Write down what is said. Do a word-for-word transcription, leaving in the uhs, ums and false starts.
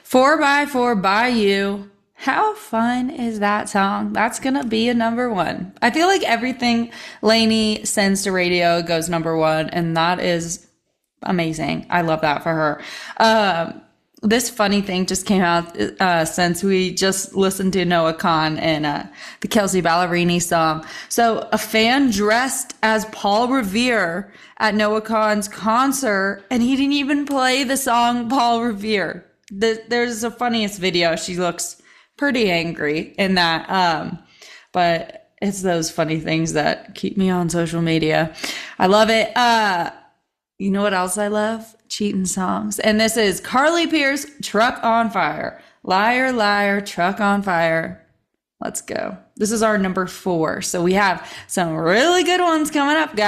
Four by four by you. How fun is that song? That's gonna be a number one. I feel like everything Lainey sends to radio goes number one, and that is amazing. I love that for her. Um, this funny thing just came out uh, since we just listened to Noah Kahan and uh, the Kelsey Ballerini song. So a fan dressed as Paul Revere at Noah Kahan's concert, and he didn't even play the song Paul Revere. The, there's the funniest video. She looks pretty angry in that. Um, but it's those funny things that keep me on social media. I love it. Uh, you know what else I love? Cheating songs. And this is Carly Pearce, Truck on Fire. Liar, liar, truck on fire. Let's go. This is our number four. So we have some really good ones coming up, guys.